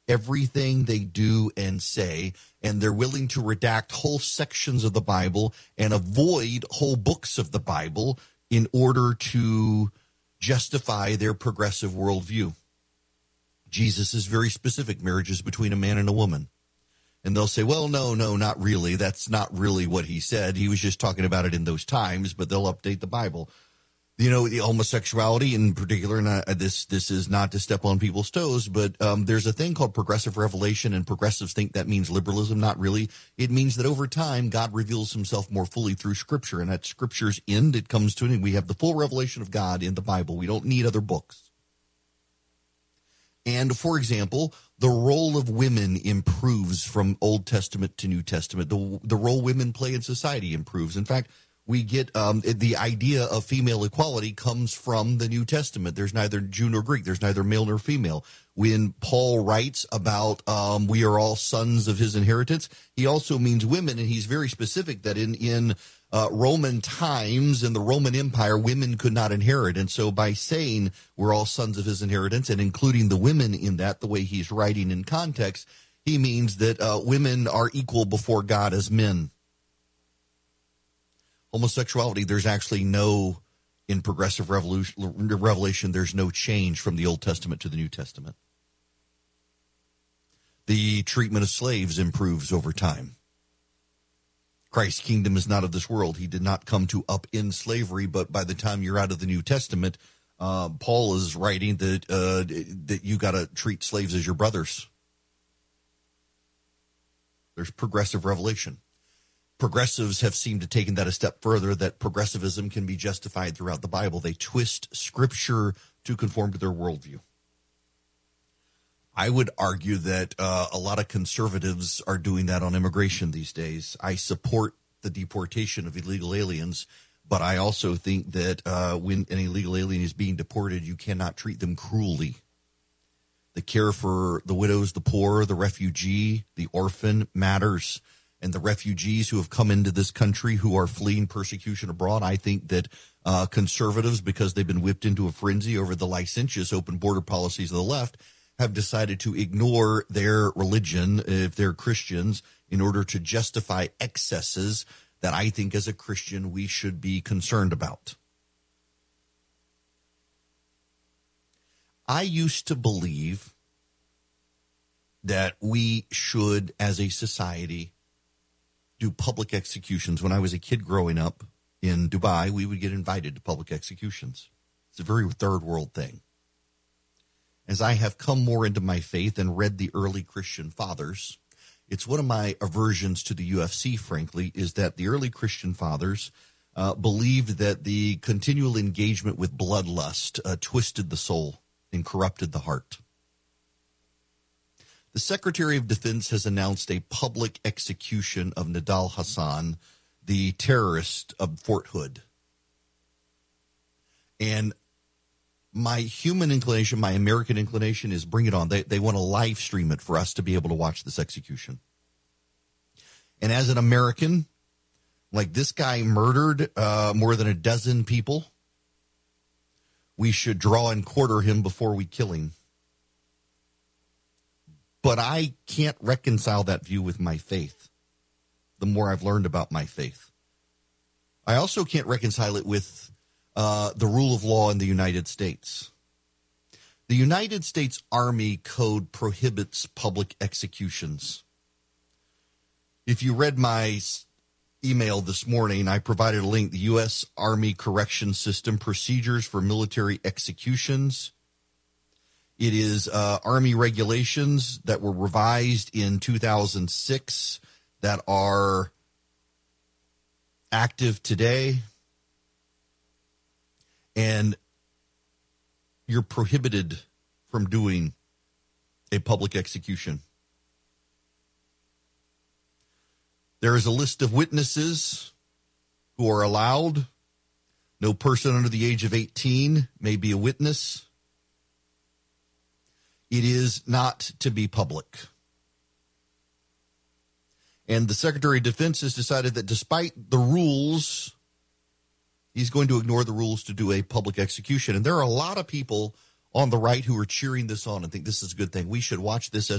everything they do and say, and they're willing to redact whole sections of the Bible and avoid whole books of the Bible in order to justify their progressive worldview. Jesus is very specific. Marriage is between a man and a woman. And they'll say, well, no, not really. That's not really what he said. He was just talking about it in those times, but they'll update the Bible. You know, the homosexuality in particular, and this is not to step on people's toes, but there's a thing called progressive revelation, and progressives think that means liberalism. Not really. It means that over time, God reveals himself more fully through Scripture, and at Scripture's end, it comes to an end. We have the full revelation of God in the Bible. We don't need other books. And, for example, the role of women improves from Old Testament to New Testament. The role women play in society improves. In fact, we get the idea of female equality comes from the New Testament. There's neither Jew nor Greek. There's neither male nor female. When Paul writes about we are all sons of his inheritance, he also means women, and he's very specific that in Roman times, in the Roman Empire, women could not inherit. And so by saying we're all sons of his inheritance and including the women in that, the way he's writing in context, he means that women are equal before God as men. Homosexuality, there's actually no, in progressive revelation, there's no change from the Old Testament to the New Testament. The treatment of slaves improves over time. Christ's kingdom is not of this world. He did not come to upend slavery, but by the time you're out of the New Testament, Paul is writing that you got to treat slaves as your brothers. There's progressive revelation. Progressives have seemed to have taken that a step further, that progressivism can be justified throughout the Bible. They twist Scripture to conform to their worldview. I would argue that a lot of conservatives are doing that on immigration these days. I support the deportation of illegal aliens, but I also think that when an illegal alien is being deported, you cannot treat them cruelly. The care for the widows, the poor, the refugee, the orphan matters. And the refugees who have come into this country who are fleeing persecution abroad, I think that conservatives, because they've been whipped into a frenzy over the licentious open border policies of the left, have decided to ignore their religion, if they're Christians, in order to justify excesses that I think as a Christian we should be concerned about. I used to believe that we should, as a society, do public executions. When I was a kid growing up in Dubai, we would get invited to public executions. It's a very third world thing. As I have come more into my faith and read the early Christian fathers, it's one of my aversions to the UFC, frankly, is that the early Christian fathers believed that the continual engagement with bloodlust twisted the soul and corrupted the heart. The Secretary of Defense has announced a public execution of Nidal Hasan, the terrorist of Fort Hood. And my human inclination, my American inclination is bring it on. They want to live stream it for us to be able to watch this execution. And as an American, like this guy murdered more than a dozen people, we should draw and quarter him before we kill him. But I can't reconcile that view with my faith, the more I've learned about my faith. I also can't reconcile it with the rule of law in the United States. The United States Army Code prohibits public executions. If you read my email this morning, I provided a link, the U.S. Army Correction System, Procedures for Military Executions. It is Army regulations that were revised in 2006 that are active today. And you're prohibited from doing a public execution. There is a list of witnesses who are allowed. No person under the age of 18 may be a witness. It is not to be public. And the Secretary of Defense has decided that despite the rules, he's going to ignore the rules to do a public execution. And there are a lot of people on the right who are cheering this on and think this is a good thing. We should watch this as